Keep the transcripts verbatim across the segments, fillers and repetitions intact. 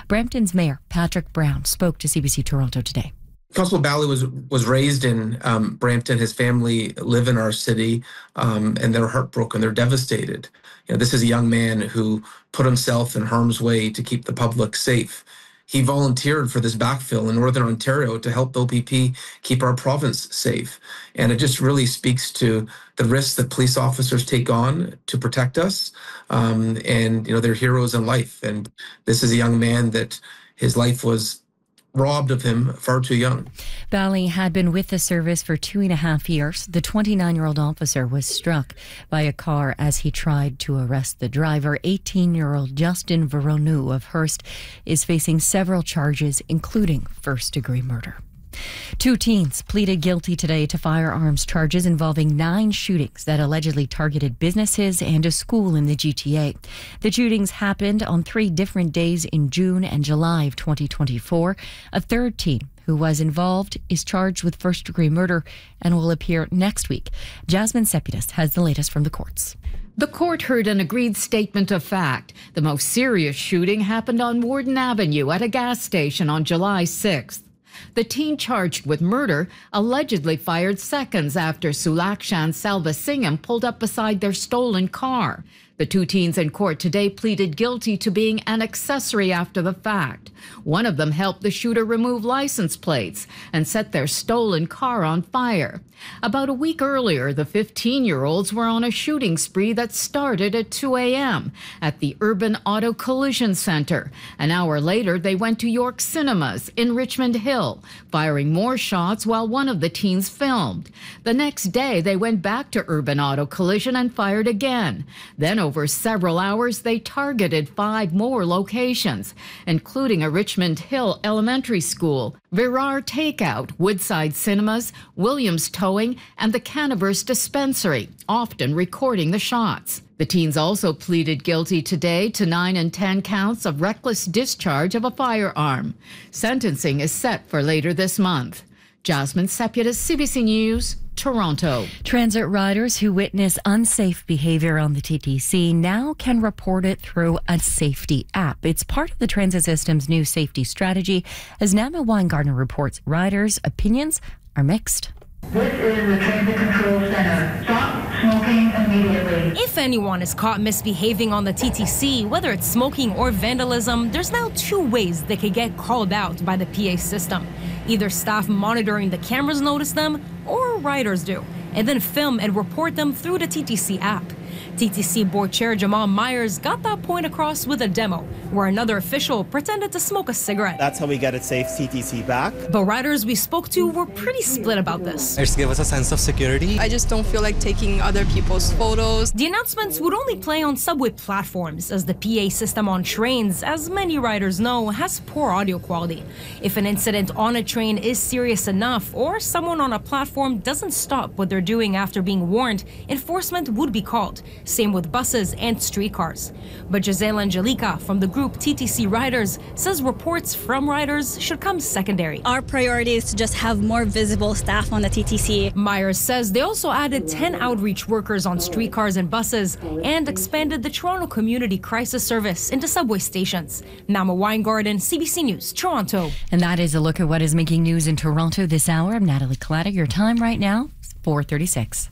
Brampton's Mayor Patrick Brown spoke to C B C Toronto today. Constable Bally was was raised in um, Brampton. His family live in our city, um, and they're heartbroken. They're devastated. You know, this is a young man who put himself in harm's way to keep the public safe. He volunteered for this backfill in Northern Ontario to help O P P keep our province safe. And it just really speaks to the risks that police officers take on to protect us. Um, and, you know, they're heroes in life. And this is a young man that his life was robbed of him far too young. Bally had been with the service for two and a half years. The twenty-nine-year-old officer was struck by a car as he tried to arrest the driver. eighteen-year-old Justin Veronu of Hearst is facing several charges, including first-degree murder. Two teens pleaded guilty today to firearms charges involving nine shootings that allegedly targeted businesses and a school in the G T A. The shootings happened on three different days in June and July of twenty twenty-four. A third teen who was involved is charged with first-degree murder and will appear next week. Jasmine Sepidas has the latest from the courts. The court heard an agreed statement of fact. The most serious shooting happened on Warden Avenue at a gas station on July sixth. The teen charged with murder allegedly fired seconds after Sulakshan Selvasingham pulled up beside their stolen car. The two teens in court today pleaded guilty to being an accessory after the fact. One of them helped the shooter remove license plates and set their stolen car on fire. About a week earlier, the fifteen-year-olds were on a shooting spree that started at two a.m. at the Urban Auto Collision Center. An hour later, they went to York Cinemas in Richmond Hill, firing more shots while one of the teens filmed. The next day, they went back to Urban Auto Collision and fired again. Then, over several hours, they targeted five more locations, including a Richmond Hill Elementary School, Virar Takeout, Woodside Cinemas, Williams Towing, and the Canaverse Dispensary, often recording the shots. The teens also pleaded guilty today to nine and ten counts of reckless discharge of a firearm. Sentencing is set for later this month. Jasmine Sepidas, C B C News, Toronto. Transit riders who witness unsafe behavior on the T T C now can report it through a safety app. It's part of the transit system's new safety strategy. As Nama Weingartner reports, riders' opinions are mixed. This is the Transit Control Center. Stop smoking immediately. If anyone is caught misbehaving on the T T C, whether it's smoking or vandalism, there's now two ways they could get called out by the P A system. Either staff monitoring the cameras notice them, or riders do, and then film and report them through the T T C app. T T C Board Chair Jamal Myers got that point across with a demo where another official pretended to smoke a cigarette. That's how we get it safe T T C back. But riders we spoke to were pretty split about this. Just give us a sense of security. I just don't feel like taking other people's photos. The announcements would only play on subway platforms, as the P A system on trains, as many riders know, has poor audio quality. If an incident on a train is serious enough, or someone on a platform doesn't stop what they're doing after being warned, enforcement would be called. Same with buses and streetcars. But Giselle Angelica from the group T T C Riders says reports from riders should come secondary. Our priority is to just have more visible staff on the T T C. Myers says they also added ten outreach workers on streetcars and buses and expanded the Toronto Community Crisis Service into subway stations. Nama Weingarten, C B C News, Toronto. And that is a look at what is making news in Toronto this hour. I'm Natalie Collada. Your time right now, four thirty-six.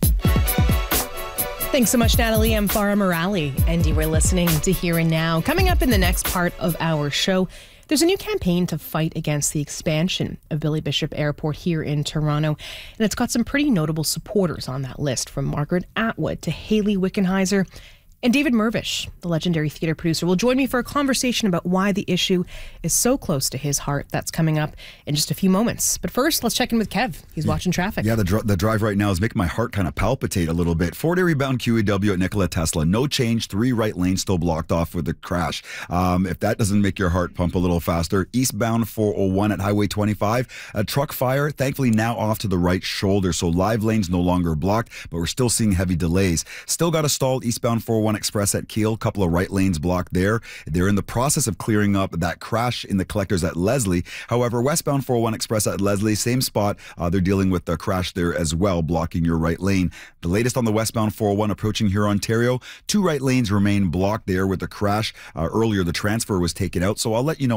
Thanks so much, Natalie. I'm Farah Morali, and you were listening to Here and Now. Coming up in the next part of our show, there's a new campaign to fight against the expansion of Billy Bishop Airport here in Toronto, and it's got some pretty notable supporters on that list, from Margaret Atwood to Hayley Wickenheiser. And David Mirvish, the legendary theatre producer, will join me for a conversation about why the issue is so close to his heart. That's coming up in just a few moments. But first, let's check in with Kev. He's yeah. watching traffic. Yeah, the, dr- the drive right now is making my heart kind of palpitate a little bit. Four-day rebound Q E W at Nikola Tesla. No change. Three right lanes still blocked off with the crash. Um, if that doesn't make your heart pump a little faster. Eastbound four oh one at Highway twenty-five. A truck fire, thankfully now off to the right shoulder. So live lanes no longer blocked, but we're still seeing heavy delays. Still got a stalled eastbound four oh one Express at Keele, couple of right lanes blocked there. They're in the process of clearing up that crash in the collectors at Leslie. However, westbound four oh one Express at Leslie, same spot. Uh, they're dealing with the crash there as well, blocking your right lane. The latest on the westbound four oh one approaching here, Ontario. Two right lanes remain blocked there with the crash. Uh, earlier, the transfer was taken out, so I'll let you know